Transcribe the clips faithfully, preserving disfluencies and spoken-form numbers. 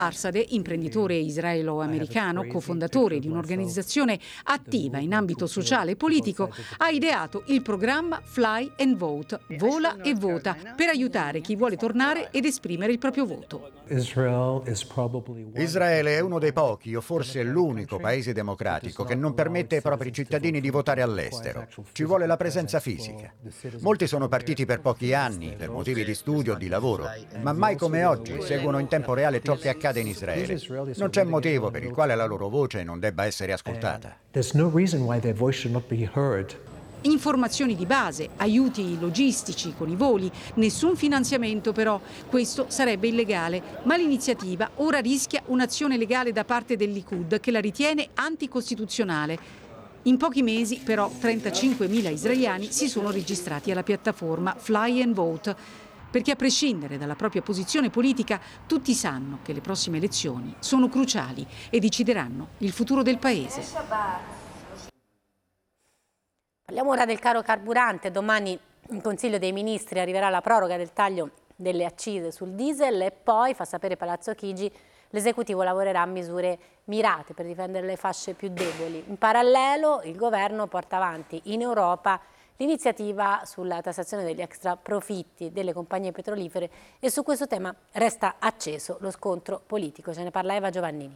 Arsade, imprenditore israelo-americano, cofondatore di un'organizzazione attiva in ambito sociale e politico, ha ideato il programma Fly and Vote, vola e vota, per aiutare chi vuole tornare ed esprimere il proprio voto. Israele è uno dei pochi, o forse l'unico paese democratico che non permette ai propri cittadini di votare all'estero. Ci vuole la presenza fisica. Molti sono partiti per pochi anni, per motivi di studio o di lavoro, ma mai come oggi seguono in tempo reale ciò che accade in Israele. Non c'è motivo per il quale la loro voce non debba essere ascoltata. Informazioni di base, aiuti logistici con i voli, nessun finanziamento però. Questo sarebbe illegale, ma l'iniziativa ora rischia un'azione legale da parte del Likud che la ritiene anticostituzionale. In pochi mesi però trentacinquemila israeliani si sono registrati alla piattaforma Fly and Vote, perché a prescindere dalla propria posizione politica tutti sanno che le prossime elezioni sono cruciali e decideranno il futuro del paese. Parliamo ora del caro carburante. Domani in Consiglio dei Ministri arriverà la proroga del taglio delle accise sul diesel e poi, fa sapere Palazzo Chigi, l'esecutivo lavorerà a misure mirate per difendere le fasce più deboli. In parallelo il governo porta avanti in Europa l'iniziativa sulla tassazione degli extra profitti delle compagnie petrolifere e su questo tema resta acceso lo scontro politico. Ce ne parla Eva Giovannini.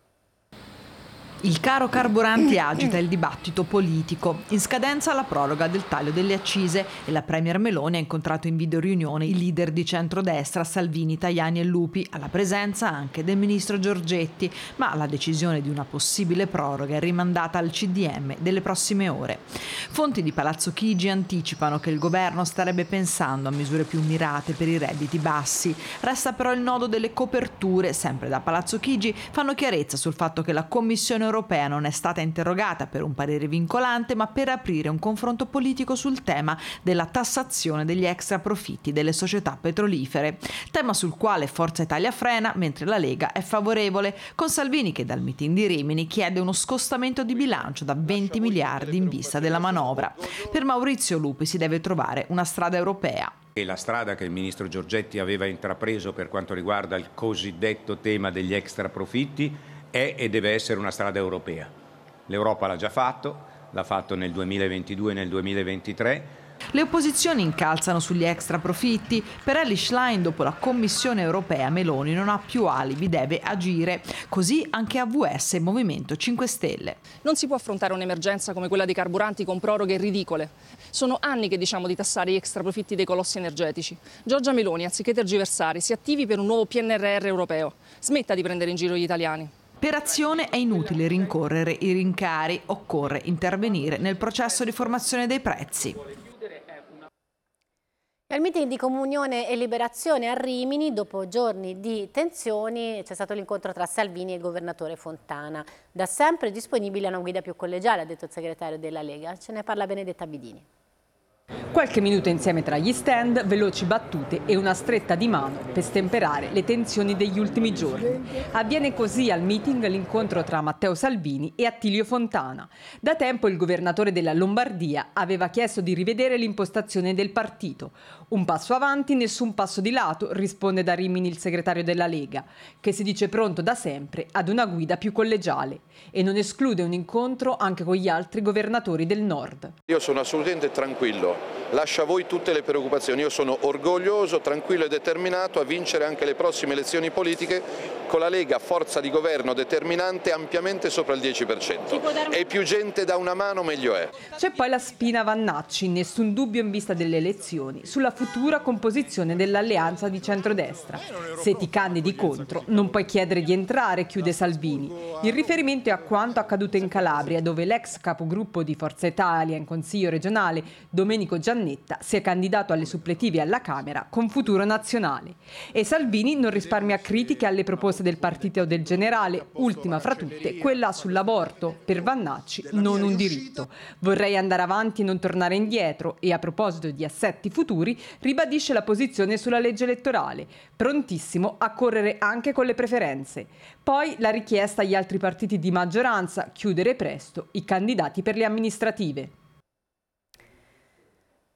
Il caro carburanti agita il dibattito politico. In scadenza la proroga del taglio delle accise e la premier Meloni ha incontrato in videoriunione i leader di centrodestra Salvini, Tajani e Lupi, alla presenza anche del ministro Giorgetti, ma la decisione di una possibile proroga è rimandata al C D M delle prossime ore. Fonti di Palazzo Chigi anticipano che il governo starebbe pensando a misure più mirate per i redditi bassi. Resta però il nodo delle coperture. Sempre da Palazzo Chigi fanno chiarezza sul fatto che la Commissione europea non è stata interrogata per un parere vincolante, ma per aprire un confronto politico sul tema della tassazione degli extra profitti delle società petrolifere, tema sul quale Forza Italia frena, mentre la Lega è favorevole, con Salvini che dal meeting di Rimini chiede uno scostamento di bilancio da venti miliardi in vista della manovra. Per Maurizio Lupi si deve trovare una strada europea. E la strada che il ministro Giorgetti aveva intrapreso per quanto riguarda il cosiddetto tema degli extra profitti è e deve essere una strada europea. L'Europa l'ha già fatto, l'ha fatto nel duemilaventidue e nel duemilaventitré. Le opposizioni incalzano sugli extra profitti. Per Elly Schlein, dopo la Commissione europea, Meloni non ha più alibi, deve agire. Così anche A V S e Movimento cinque Stelle. Non si può affrontare un'emergenza come quella dei carburanti con proroghe ridicole. Sono anni che diciamo di tassare gli extra profitti dei colossi energetici. Giorgia Meloni, anziché tergiversare, si attivi per un nuovo P N R R europeo. Smetta di prendere in giro gli italiani. Per Azione è inutile rincorrere i rincari, occorre intervenire nel processo di formazione dei prezzi. Al meeting di Comunione e Liberazione a Rimini, dopo giorni di tensioni, c'è stato l'incontro tra Salvini e il governatore Fontana. Da sempre disponibile a una guida più collegiale, ha detto il segretario della Lega. Ce ne parla Benedetta Bidini. Qualche minuto insieme tra gli stand, veloci battute e una stretta di mano per stemperare le tensioni degli ultimi giorni. Avviene così al meeting l'incontro tra Matteo Salvini e Attilio Fontana. Da tempo il governatore della Lombardia aveva chiesto di rivedere l'impostazione del partito. Un passo avanti, nessun passo di lato, risponde da Rimini il segretario della Lega, che si dice pronto da sempre ad una guida più collegiale e non esclude un incontro anche con gli altri governatori del Nord. Io sono assolutamente tranquillo. Lascio a voi tutte le preoccupazioni, io sono orgoglioso, tranquillo e determinato a vincere anche le prossime elezioni politiche con la Lega, forza di governo determinante, ampiamente sopra il dieci per cento. E più gente da una mano meglio è. C'è poi la spina Vannacci, nessun dubbio in vista delle elezioni, sulla futura composizione dell'alleanza di centrodestra. Se ti candidi contro non puoi chiedere di entrare, chiude Salvini. Il riferimento è a quanto accaduto in Calabria, dove l'ex capogruppo di Forza Italia in Consiglio regionale, Domenico Giannetta, si è candidato alle suppletive alla Camera con Futuro Nazionale. E Salvini non risparmia critiche alle proposte del partito del generale, ultima fra tutte quella sull'aborto. Per Vannacci non un diritto. Vorrei andare avanti e non tornare indietro, e a proposito di assetti futuri ribadisce la posizione sulla legge elettorale, prontissimo a correre anche con le preferenze. Poi la richiesta agli altri partiti di maggioranza, chiudere presto i candidati per le amministrative.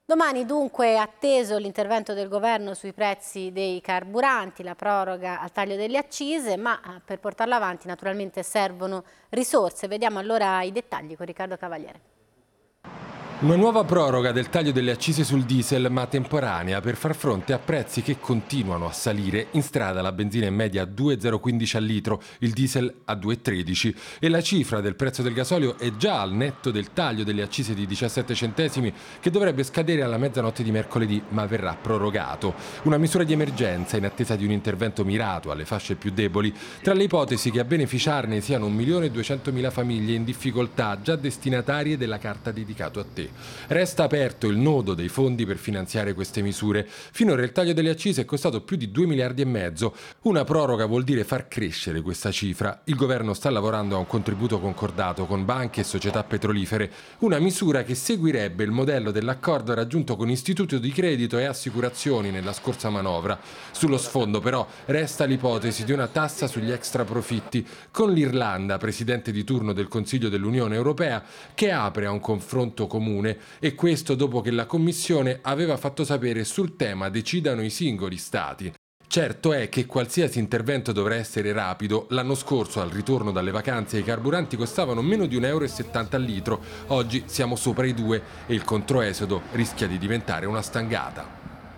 Domani dunque è atteso l'intervento del governo sui prezzi dei carburanti, la proroga al taglio delle accise, ma per portarlo avanti naturalmente servono risorse. Vediamo allora i dettagli con Riccardo Cavaliere. Una nuova proroga del taglio delle accise sul diesel, ma temporanea, per far fronte a prezzi che continuano a salire. In strada la benzina in media a due virgola zero quindici al litro, il diesel a due virgola tredici e la cifra del prezzo del gasolio è già al netto del taglio delle accise di diciassette centesimi che dovrebbe scadere alla mezzanotte di mercoledì, ma verrà prorogato. Una misura di emergenza in attesa di un intervento mirato alle fasce più deboli. Tra le ipotesi che a beneficiarne siano un milione e duecentomila famiglie in difficoltà già destinatarie della carta dedicato a te. Resta aperto il nodo dei fondi per finanziare queste misure. Finora il taglio delle accise è costato più di due miliardi e mezzo. Una proroga vuol dire far crescere questa cifra. Il governo sta lavorando a un contributo concordato con banche e società petrolifere, una misura che seguirebbe il modello dell'accordo raggiunto con istituti di credito e assicurazioni nella scorsa manovra. Sullo sfondo però resta l'ipotesi di una tassa sugli extraprofitti, con l'Irlanda, presidente di turno del Consiglio dell'Unione Europea, che apre a un confronto comune. E questo dopo che la Commissione aveva fatto sapere sul tema decidano i singoli Stati. Certo è che qualsiasi intervento dovrà essere rapido. L'anno scorso, al ritorno dalle vacanze, i carburanti costavano meno di un euro e settanta al litro. Oggi siamo sopra i due e il controesodo rischia di diventare una stangata.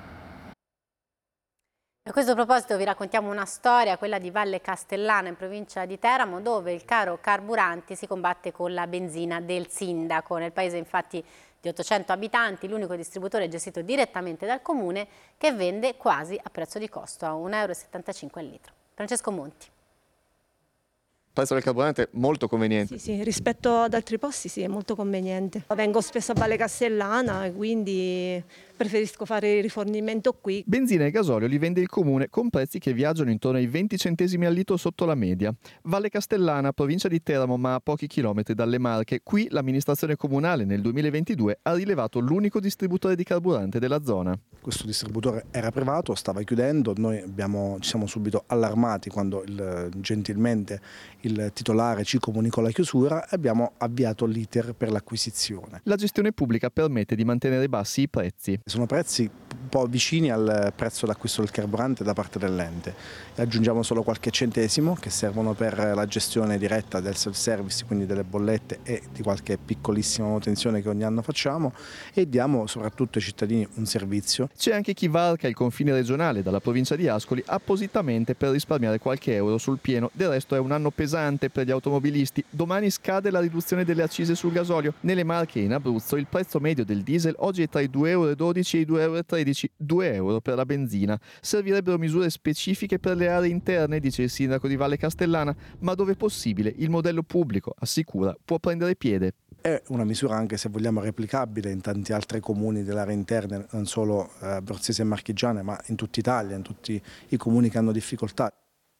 A questo proposito vi raccontiamo una storia, quella di Valle Castellana in provincia di Teramo, dove il caro carburanti si combatte con la benzina del sindaco. Nel paese infatti di ottocento abitanti, l'unico distributore è gestito direttamente dal comune che vende quasi a prezzo di costo, a un euro e settantacinque al litro. Francesco Monti. Il prezzo del carburante è molto conveniente. Sì, sì, rispetto ad altri posti sì, è molto conveniente. Vengo spesso a Valle Castellana e quindi preferisco fare il rifornimento qui. Benzina e gasolio li vende il comune con prezzi che viaggiano intorno ai venti centesimi al litro sotto la media. Valle Castellana, provincia di Teramo, ma a pochi chilometri dalle Marche. Qui l'amministrazione comunale nel duemilaventidue ha rilevato l'unico distributore di carburante della zona. Questo distributore era privato, stava chiudendo, noi abbiamo, ci siamo subito allarmati quando il, gentilmente il titolare ci comunicò la chiusura e abbiamo avviato l'iter per l'acquisizione. La gestione pubblica permette di mantenere bassi i prezzi. Sono prezzi un po' vicini al prezzo d'acquisto del carburante da parte dell'ente. Aggiungiamo solo qualche centesimo che servono per la gestione diretta del self-service, quindi delle bollette e di qualche piccolissima manutenzione che ogni anno facciamo, e diamo soprattutto ai cittadini un servizio. C'è anche chi varca il confine regionale dalla provincia di Ascoli appositamente per risparmiare qualche euro sul pieno. Del resto è un anno pesante per gli automobilisti. Domani scade la riduzione delle accise sul gasolio. Nelle Marche e in Abruzzo il prezzo medio del diesel oggi è tra i due euro e dodici e i due euro e tredici, due euro per la benzina. Servirebbero misure specifiche per le aree interne, dice il sindaco di Valle Castellana, ma dove possibile il modello pubblico, assicura, può prendere piede. È una misura, anche se vogliamo, replicabile in tanti altri comuni dell'area interna, non solo eh, abruzzese e marchigiane, ma in tutta Italia, in tutti i comuni che hanno difficoltà.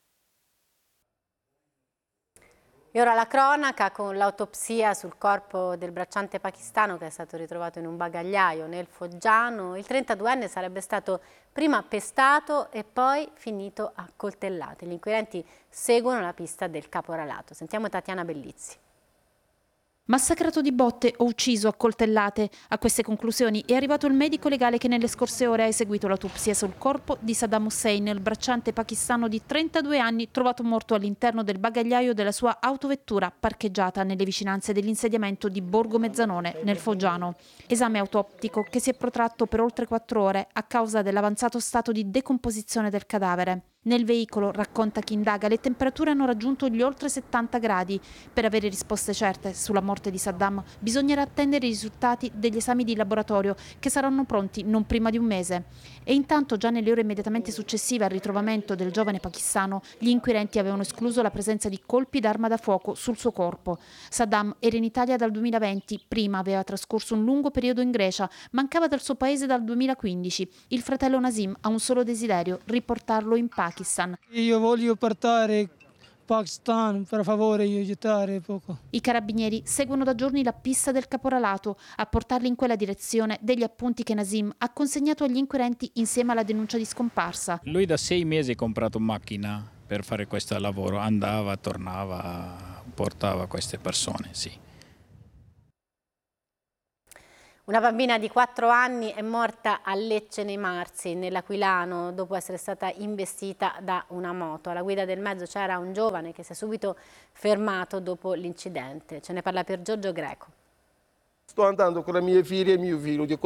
E ora la cronaca con l'autopsia sul corpo del bracciante pakistano che è stato ritrovato in un bagagliaio nel Foggiano. Il trentaduenne sarebbe stato prima pestato e poi finito a coltellate. Gli inquirenti seguono la pista del caporalato. Sentiamo Tatiana Bellizzi. Massacrato di botte o ucciso a coltellate. A queste conclusioni è arrivato il medico legale che nelle scorse ore ha eseguito l'autopsia sul corpo di Saddam Hussein, il bracciante pakistano di trentadue anni trovato morto all'interno del bagagliaio della sua autovettura parcheggiata nelle vicinanze dell'insediamento di Borgo Mezzanone, nel Foggiano. Esame autoptico che si è protratto per oltre quattro ore a causa dell'avanzato stato di decomposizione del cadavere. Nel veicolo, racconta chi indaga, le temperature hanno raggiunto gli oltre settanta gradi. Per avere risposte certe sulla morte di Saddam bisognerà attendere i risultati degli esami di laboratorio che saranno pronti non prima di un mese. E intanto già nelle ore immediatamente successive al ritrovamento del giovane pakistano gli inquirenti avevano escluso la presenza di colpi d'arma da fuoco sul suo corpo. Saddam era in Italia dal duemilaventi, prima aveva trascorso un lungo periodo in Grecia, mancava dal suo paese dal duemilaquindici. Il fratello Nasim ha un solo desiderio, riportarlo in Pakistan. Io voglio portare Pakistan, per favore, aiutare poco. I carabinieri seguono da giorni la pista del caporalato. A portarli in quella direzione degli appunti che Nasim ha consegnato agli inquirenti insieme alla denuncia di scomparsa. Lui da sei mesi ha comprato macchina per fare questo lavoro, andava, tornava, portava queste persone, sì. Una bambina di quattro anni è morta a Lecce nei Marsi, nell'Aquilano, dopo essere stata investita da una moto. Alla guida del mezzo c'era un giovane che si è subito fermato dopo l'incidente. Ce ne parla per Giorgio Greco. Sto andando con la mia figlia e mio figlio di